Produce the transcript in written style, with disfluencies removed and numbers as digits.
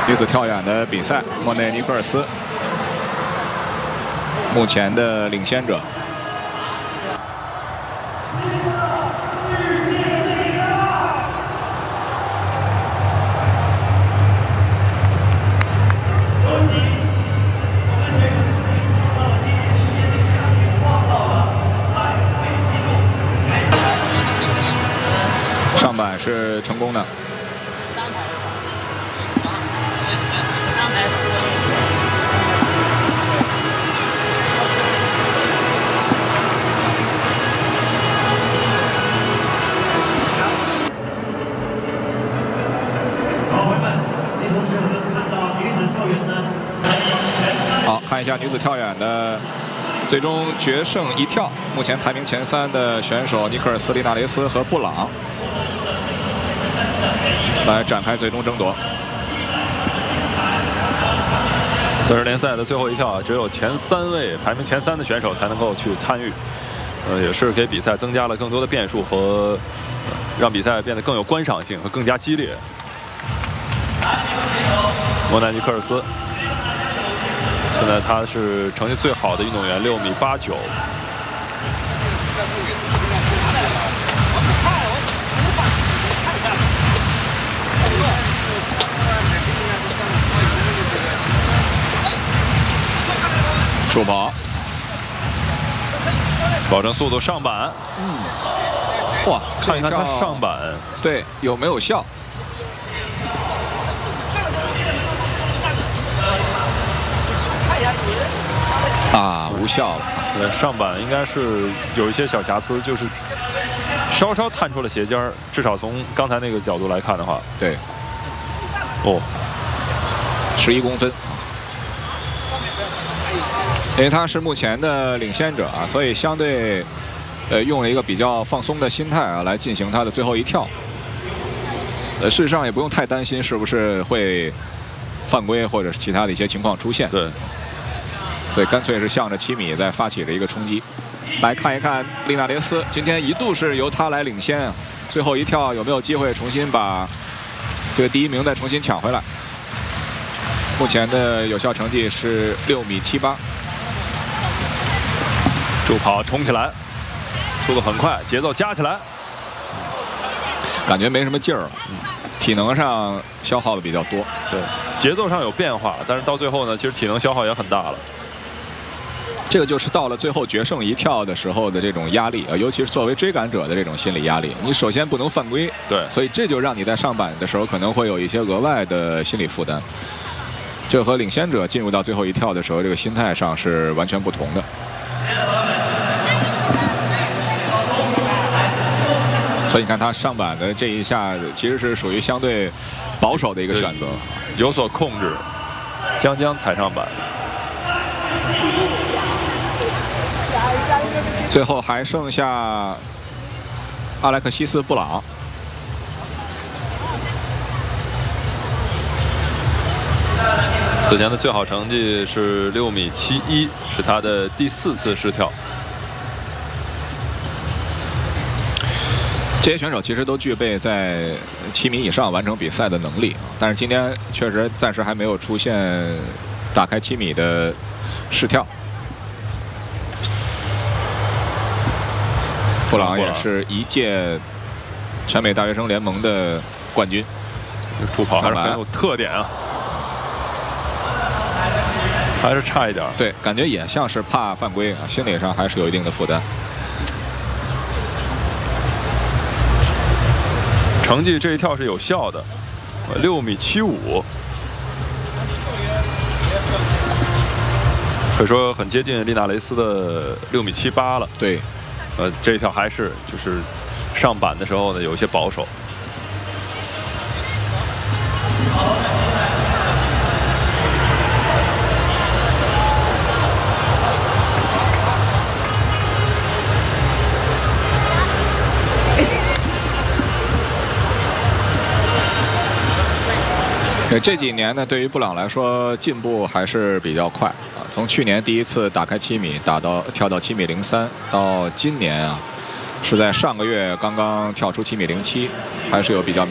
女子跳远的比赛，莫内尼克尔斯目前的领先者。上板是成功的。 好，看一下女子跳远的最终决胜一跳，目前排名前3的选手尼克尔斯·利纳雷斯和布朗来展开最终争夺。 40联赛的最后一跳，只有前3位排名前3的选手才能够去参与，也是给比赛增加了更多的变数和让比赛变得更有观赏性和更加激烈。莫奈尼克尔斯。 现在他是成绩最好的运动员，6.89米。 助跑， 保证速度上板。哇，看一看他上板， 对，有没有效？ 啊，无效了。 对，上板应该是有一些小瑕疵，就是稍稍探出了鞋尖儿。至少从刚才那个角度来看的话， 对。 哦 ，11公分。因为他是目前的领先者啊，所以相对用了一个比较放松的心态啊来进行他的最后一跳。事实上也不用太担心是不是会犯规或者是其他的一些情况出现。 对。 对，干脆是向着7米再发起了一个冲击。来看一看利纳雷斯，今天一度是由他来领先啊，最后一跳有没有机会重新把这个第1名再重新抢回来？目前的有效成绩是6.78米。 助跑冲起来，速度很快，节奏加起来， 感觉没什么劲儿了，体能上消耗的比较多。 对，节奏上有变化，但是到最后呢，其实体能消耗也很大了。 这个就是到了最后决胜一跳的时候的这种压力啊，尤其是作为追赶者的这种心理压力。你首先不能犯规， 对， 所以这就让你在上板的时候可能会有一些额外的心理负担。这和领先者进入到最后一跳的时候，这个心态上是完全不同的。所以你看他上板的这一下，其实是属于相对保守的一个选择， 有所控制，将踩上板。 最后还剩下阿莱克西斯·布朗。 此前的最好成绩是6.71米，是他的第4次试跳。 这些选手其实都具备在7米以上完成比赛的能力，但是今天确实暂时还没有出现打开7米的试跳。 布朗也是一届全美大学生联盟的冠军， 助跑还是很有特点啊，还是差一点。 对，感觉也像是怕犯规啊，心理上还是有一定的负担。 成绩这一跳是有效的，6.75米，可以说很接近利纳雷斯的6.78米了。 对。 这一跳还是就是上板的时候呢，有一些保守。 这几年呢，对于布朗来说进步还是比较快啊。从去年第一次打开7米，跳到7.03米，到今年啊，是在上个月刚刚跳出7.07米，还是有比较。